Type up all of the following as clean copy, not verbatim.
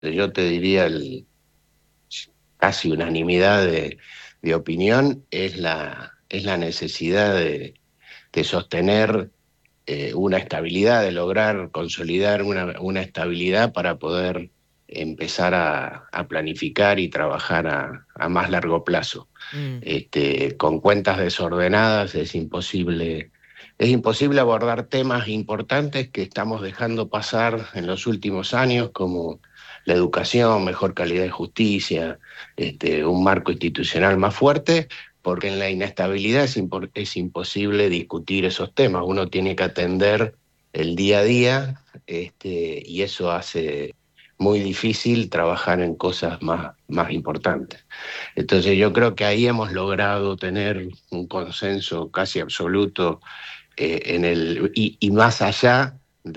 yo te diría casi unanimidad de opinión, es la necesidad de sostener una estabilidad, de lograr consolidar una estabilidad para poder empezar a planificar y trabajar a más largo plazo. Mm, Con cuentas desordenadas es imposible abordar temas importantes que estamos dejando pasar en los últimos años, como la educación, mejor calidad de justicia, un marco institucional más fuerte, porque en la inestabilidad es imposible discutir esos temas. Uno tiene que atender el día a día, y eso hace muy difícil trabajar en cosas más importantes. Entonces yo creo que ahí hemos logrado tener un consenso casi absoluto, y más allá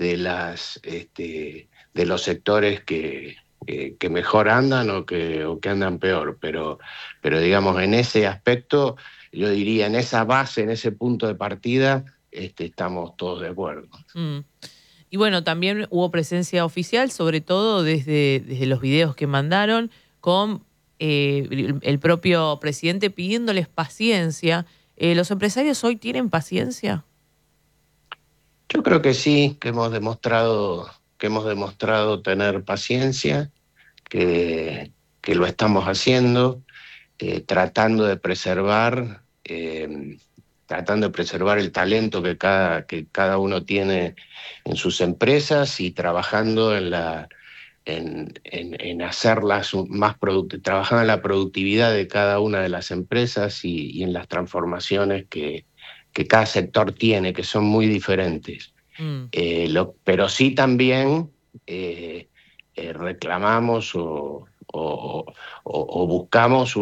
de los sectores que mejor andan o que andan peor, pero digamos en ese aspecto, yo diría en esa base, en ese punto de partida, estamos todos de acuerdo. mm. Y bueno, también hubo presencia oficial, sobre todo desde los videos que mandaron, con el propio presidente pidiéndoles paciencia. ¿Los empresarios hoy tienen paciencia? Yo creo que sí, que hemos demostrado tener paciencia, que lo estamos haciendo, tratando de tratando de preservar el talento que cada uno tiene en sus empresas y trabajando en hacerlas más productivas, trabajando en la productividad de cada una de las empresas y en las transformaciones que cada sector tiene, que son muy diferentes. Mm, Pero sí también eh, reclamamos o buscamos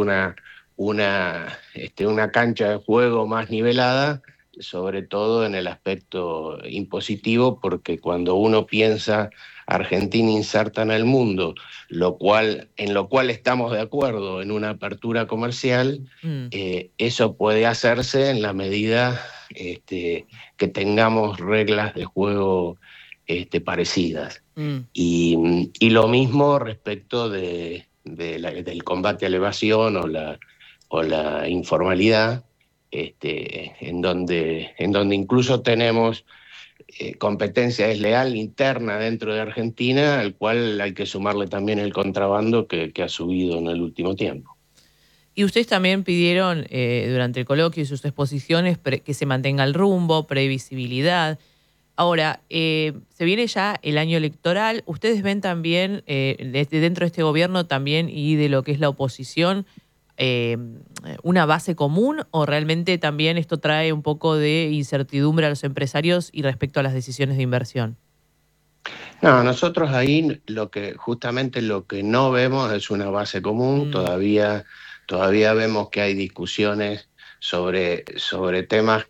una cancha de juego más nivelada, sobre todo en el aspecto impositivo, porque cuando uno piensa Argentina inserta en el mundo, en lo cual estamos de acuerdo en una apertura comercial, mm, eso puede hacerse en la medida que tengamos reglas de juego parecidas. mm. Y lo mismo respecto del combate a la evasión o la informalidad, en donde incluso tenemos competencia desleal interna dentro de Argentina, al cual hay que sumarle también el contrabando que ha subido en el último tiempo. Y ustedes también pidieron durante el coloquio y sus exposiciones que se mantenga el rumbo, previsibilidad. Ahora, se viene ya el año electoral. ¿Ustedes ven también, desde dentro de este gobierno también y de lo que es la oposición, eh, una base común o realmente también esto trae un poco de incertidumbre a los empresarios y respecto a las decisiones de inversión? No, nosotros ahí justamente lo que no vemos es una base común. Mm, Todavía vemos que hay discusiones sobre temas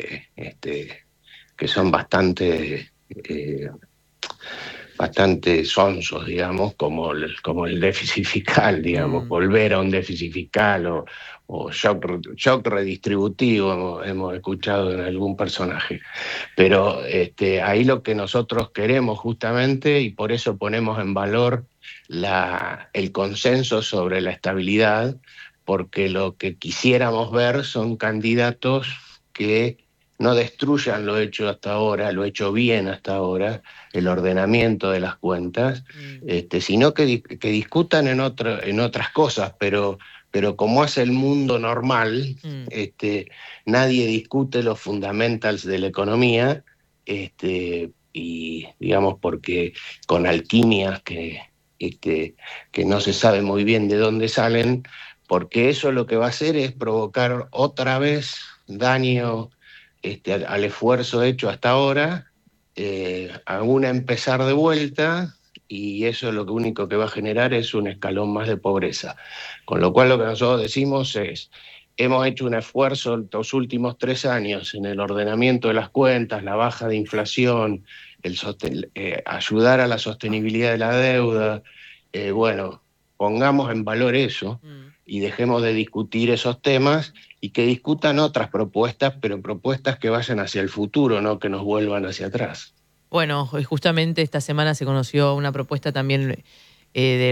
que son bastante sonsos, digamos, como el déficit fiscal, digamos, mm, volver a un déficit fiscal o shock redistributivo, hemos escuchado en algún personaje. Pero ahí lo que nosotros queremos justamente, y por eso ponemos en valor el consenso sobre la estabilidad, porque lo que quisiéramos ver son candidatos que no destruyan lo hecho hasta ahora, lo hecho bien hasta ahora, el ordenamiento de las cuentas, mm, sino que discutan en otras cosas, pero como es el mundo normal, mm. nadie discute los fundamentals de la economía, y digamos porque con alquimias que no se sabe muy bien de dónde salen, porque eso lo que va a hacer es provocar otra vez daño al esfuerzo hecho hasta ahora, a una empezar de vuelta, y eso lo único que va a generar es un escalón más de pobreza. Con lo cual lo que nosotros decimos es, hemos hecho un esfuerzo los últimos 3 años en el ordenamiento de las cuentas, la baja de inflación, ayudar a la sostenibilidad de la deuda. Bueno, pongamos en valor eso Mm. y dejemos de discutir esos temas y que discutan otras propuestas, pero propuestas que vayan hacia el futuro, no que nos vuelvan hacia atrás. Bueno, justamente esta semana se conoció una propuesta también de